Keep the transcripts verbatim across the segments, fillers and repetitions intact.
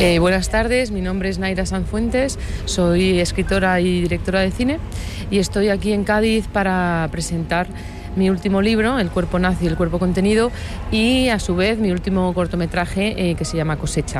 Eh, buenas tardes, mi nombre es Naira Sanfuentes, soy escritora y directora de cine y estoy aquí en Cádiz para presentar mi último libro, El cuerpo nazi y el cuerpo contenido, y a su vez mi último cortometraje eh, que se llama Cosecha.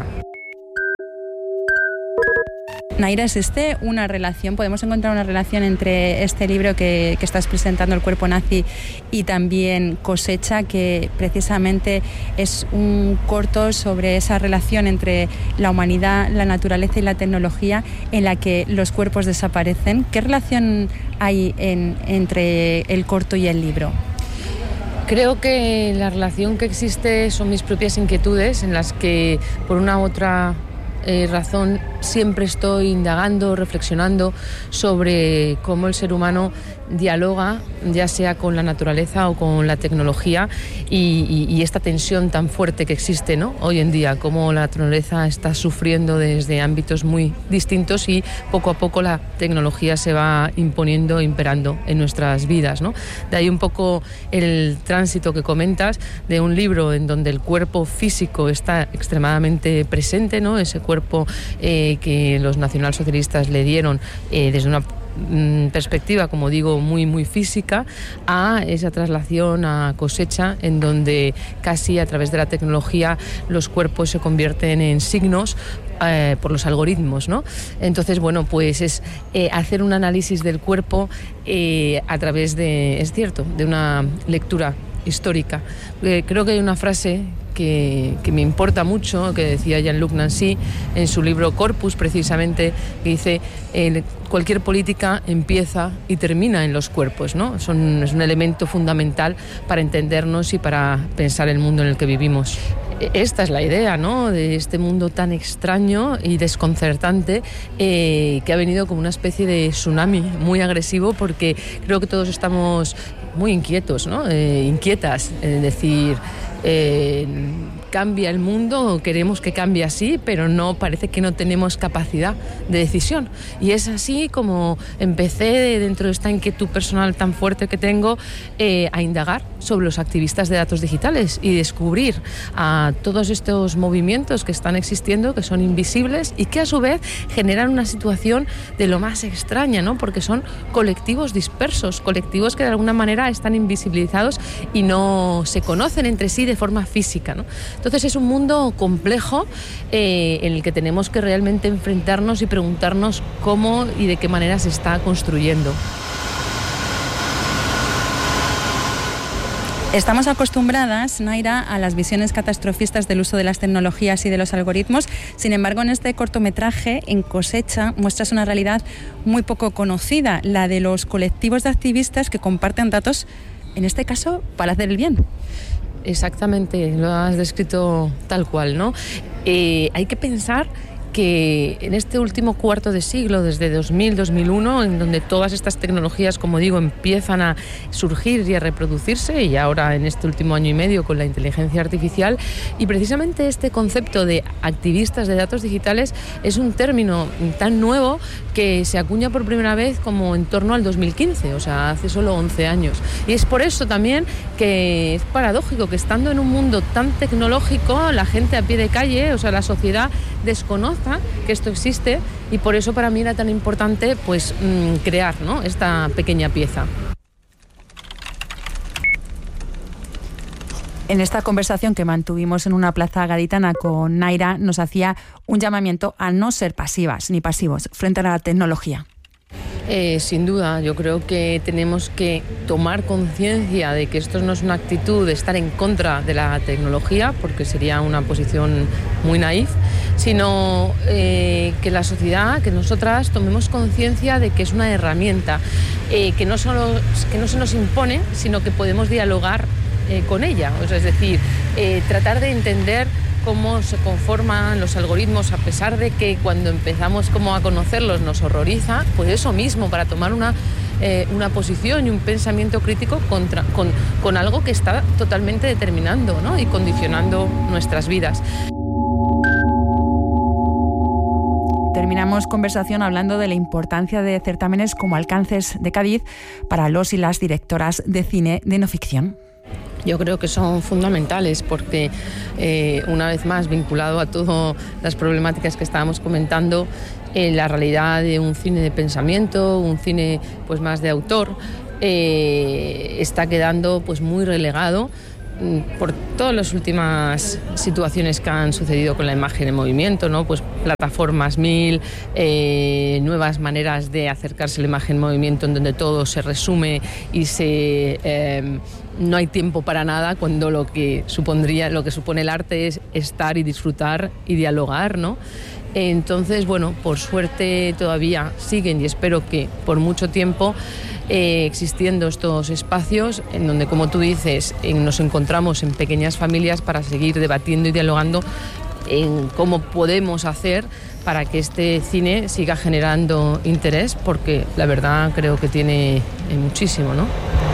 Naira, ¿existe una relación, podemos encontrar una relación entre este libro que, que estás presentando, El cuerpo nazi, y también Cosecha, que precisamente es un corto sobre esa relación entre la humanidad, la naturaleza y la tecnología, en la que los cuerpos desaparecen? ¿Qué relación hay en, entre el corto y el libro? Creo que la relación que existe son mis propias inquietudes, en las que por una u otra Eh, razón siempre estoy indagando, reflexionando sobre cómo el ser humano dialoga, ya sea con la naturaleza o con la tecnología, y, y, y esta tensión tan fuerte que existe, ¿no?, hoy en día, cómo la naturaleza está sufriendo desde ámbitos muy distintos y poco a poco la tecnología se va imponiendo, imperando en nuestras vidas, ¿no? De ahí un poco el tránsito que comentas de un libro en donde el cuerpo físico está extremadamente presente, ¿no?, ese cuerpo eh, que los nacionalsocialistas le dieron eh, desde una perspectiva, como digo, muy muy física, a esa traslación a Cosecha, en donde casi a través de la tecnología los cuerpos se convierten en signos eh, por los algoritmos, ¿no? Entonces, bueno, pues es eh, hacer un análisis del cuerpo eh, a través de, es cierto, de una lectura histórica. Eh, creo que hay una frase Que, que me importa mucho, que decía Jean-Luc Nancy en su libro Corpus, precisamente, que dice eh, cualquier política empieza y termina en los cuerpos, ¿no? Son, es un elemento fundamental para entendernos y para pensar el mundo en el que vivimos. Esta es la idea, ¿no?, de este mundo tan extraño y desconcertante, eh, que ha venido como una especie de tsunami muy agresivo, porque creo que todos estamos muy inquietos, ¿no? Eh, inquietas, es decir, eh, cambia el mundo, queremos que cambie así, pero no, parece que no tenemos capacidad de decisión. Y es así como empecé, dentro de esta inquietud personal tan fuerte que tengo, eh, a indagar sobre los activistas de datos digitales y descubrir a todos estos movimientos que están existiendo, que son invisibles y que a su vez generan una situación de lo más extraña, ¿no?, porque son colectivos dispersos, colectivos que de alguna manera están invisibilizados y no se conocen entre sí de forma física, ¿no? Entonces es un mundo complejo eh, en el que tenemos que realmente enfrentarnos y preguntarnos cómo y de qué manera se está construyendo. Estamos acostumbradas, Naira, a las visiones catastrofistas del uso de las tecnologías y de los algoritmos. Sin embargo, en este cortometraje, en Cosecha, muestras una realidad muy poco conocida, la de los colectivos de activistas que comparten datos, en este caso, para hacer el bien. Exactamente, lo has descrito tal cual, ¿no? Eh, hay que pensar que en este último cuarto de siglo, desde dos mil, dos mil uno, en donde todas estas tecnologías, como digo, empiezan a surgir y a reproducirse, y ahora en este último año y medio con la inteligencia artificial, y precisamente este concepto de activistas de datos digitales es un término tan nuevo que se acuña por primera vez como en torno al dos mil quince, o sea, hace solo once años. Y es por eso también que es paradójico que, estando en un mundo tan tecnológico, la gente a pie de calle, o sea, la sociedad desconoce que esto existe, y por eso para mí era tan importante pues mmm, crear, ¿no?, esta pequeña pieza. En esta conversación que mantuvimos en una plaza gaditana con Naira, nos hacía un llamamiento a no ser pasivas ni pasivos frente a la tecnología. Eh, sin duda, yo creo que tenemos que tomar conciencia de que esto no es una actitud de estar en contra de la tecnología, porque sería una posición muy naif, sino eh, que la sociedad, que nosotras tomemos conciencia de que es una herramienta, eh, que, no solo, que no se nos impone, sino que podemos dialogar eh, con ella. O sea, es decir, eh, tratar de entender cómo se conforman los algoritmos, a pesar de que cuando empezamos como a conocerlos nos horroriza, pues eso mismo, para tomar una, eh, una posición y un pensamiento crítico contra, con, con algo que está totalmente determinando, ¿no?, y condicionando nuestras vidas. Terminamos conversación hablando de la importancia de certámenes como Alcances de Cádiz para los y las directoras de cine de no ficción. Yo creo que son fundamentales porque, eh, una vez más, vinculado a todas las problemáticas que estábamos comentando, eh, la realidad de un cine de pensamiento, un cine pues más de autor, eh, está quedando pues muy relegado por todas las últimas situaciones que han sucedido con la imagen en movimiento, ¿no? Pues plataformas mil, eh, nuevas maneras de acercarse a la imagen en movimiento en donde todo se resume y se eh, no hay tiempo para nada, cuando lo que supondría, lo que supone el arte es estar y disfrutar y dialogar, ¿no? Entonces, bueno, por suerte todavía siguen, y espero que por mucho tiempo, Eh, existiendo estos espacios en donde, como tú dices, en, nos encontramos en pequeñas familias para seguir debatiendo y dialogando en cómo podemos hacer para que este cine siga generando interés, porque la verdad creo que tiene eh, muchísimo, ¿no?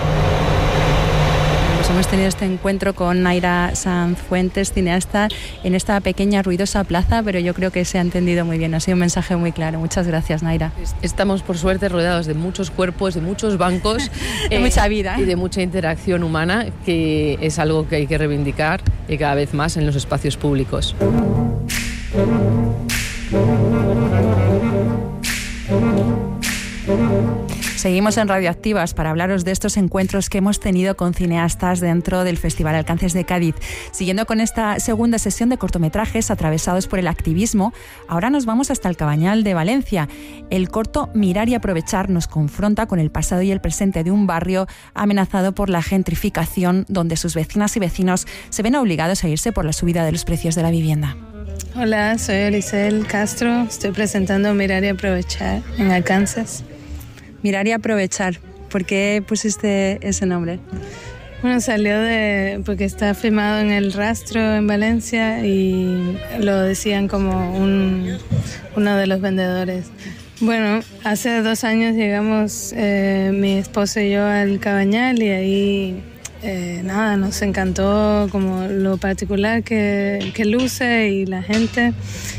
Pues hemos tenido este encuentro con Naira Sanz Fuentes, cineasta, en esta pequeña ruidosa plaza, pero yo creo que se ha entendido muy bien, ha sido un mensaje muy claro. Muchas gracias, Naira. Estamos, por suerte, rodeados de muchos cuerpos, de muchos bancos de eh, mucha vida y de mucha interacción humana, que es algo que hay que reivindicar y cada vez más en los espacios públicos. Seguimos en Radioactivas para hablaros de estos encuentros que hemos tenido con cineastas dentro del Festival Alcances de Cádiz. Siguiendo con esta segunda sesión de cortometrajes atravesados por el activismo, ahora nos vamos hasta el Cabañal de Valencia. El corto Mirar y Aprovechar nos confronta con el pasado y el presente de un barrio amenazado por la gentrificación, donde sus vecinas y vecinos se ven obligados a irse por la subida de los precios de la vivienda. Hola, soy Elisel Castro, estoy presentando Mirar y Aprovechar en Alcances. Mirar y Aprovechar, ¿por qué pusiste ese nombre? Bueno, salió de porque está filmado en El Rastro en Valencia y lo decían como un, uno de los vendedores. Bueno, hace dos años llegamos eh, mi esposo y yo al Cabañal y ahí eh, nada, nos encantó como lo particular que, que luce y la gente,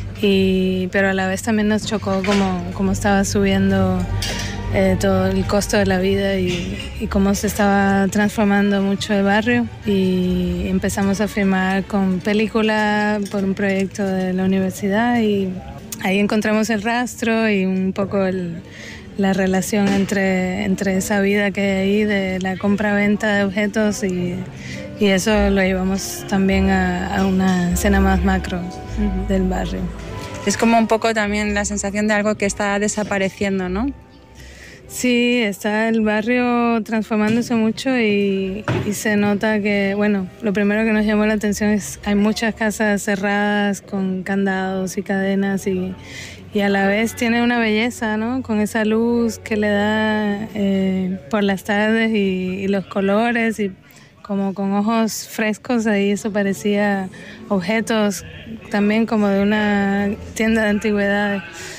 y, pero a la vez también nos chocó como, como estaba subiendo Eh, todo el costo de la vida y, y cómo se estaba transformando mucho el barrio, y empezamos a filmar con película por un proyecto de la universidad y ahí encontramos El Rastro y un poco el, la relación entre, entre esa vida que hay ahí de la compra-venta de objetos y, y eso lo llevamos también a, a una escena más macro uh-huh. del barrio. Es como un poco también la sensación de algo que está desapareciendo, ¿no? Sí, está el barrio transformándose mucho y, y se nota que, bueno, lo primero que nos llamó la atención es que hay muchas casas cerradas con candados y cadenas y, y a la vez tiene una belleza, ¿no? Con esa luz que le da eh, por las tardes y, y los colores y como con ojos frescos ahí, eso parecía objetos también como de una tienda de antigüedades.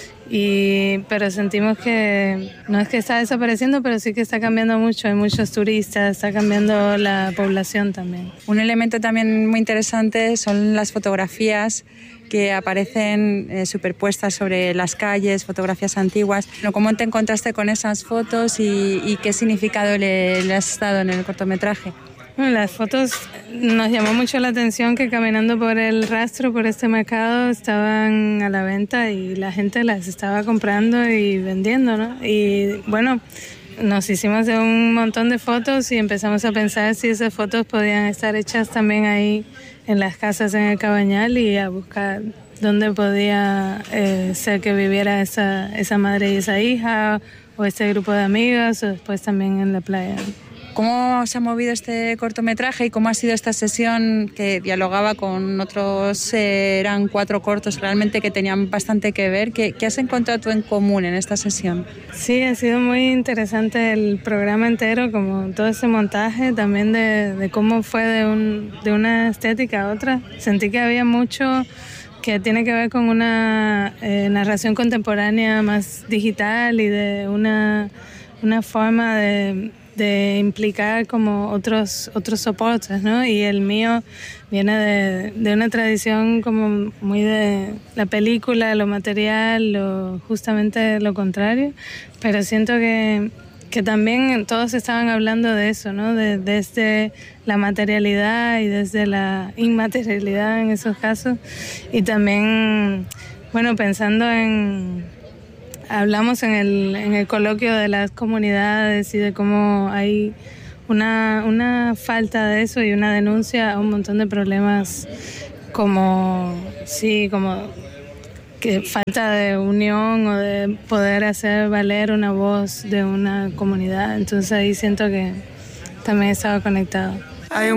Y, pero sentimos que no es que está desapareciendo, pero sí que está cambiando mucho. Hay muchos turistas, está cambiando la población también. Un elemento también muy interesante son las fotografías que aparecen eh, superpuestas sobre las calles, fotografías antiguas. ¿Cómo te encontraste con esas fotos y, y qué significado le, le has dado en el cortometraje? Bueno, las fotos nos llamó mucho la atención que caminando por El Rastro, por este mercado, estaban a la venta y la gente las estaba comprando y vendiendo, ¿no? Y bueno, nos hicimos de un montón de fotos y empezamos a pensar si esas fotos podían estar hechas también ahí en las casas en el Cabañal y a buscar dónde podía eh, ser que viviera esa, esa madre y esa hija o este grupo de amigas, o después también en la playa. ¿Cómo se ha movido este cortometraje y cómo ha sido esta sesión que dialogaba con otros, eh, eran cuatro cortos realmente que tenían bastante que ver? ¿Qué, qué has encontrado tú en común en esta sesión? Sí, ha sido muy interesante el programa entero, como todo ese montaje también de, de cómo fue de, un, de una estética a otra. Sentí que había mucho que tiene que ver con una eh, narración contemporánea más digital y de una, una forma de... de implicar como otros otros soportes, ¿no? Y el mío viene de, de una tradición como muy de la película, lo material, lo, justamente lo contrario, pero siento que que también todos estaban hablando de eso, ¿no? De, desde la materialidad y desde la inmaterialidad en esos casos. Y también, bueno, pensando en... Hablamos en el, en el coloquio de las comunidades y de cómo hay una, una falta de eso y una denuncia a un montón de problemas como, sí, como... que falta de unión o de poder hacer valer una voz de una comunidad. Entonces ahí siento que también estaba conectado.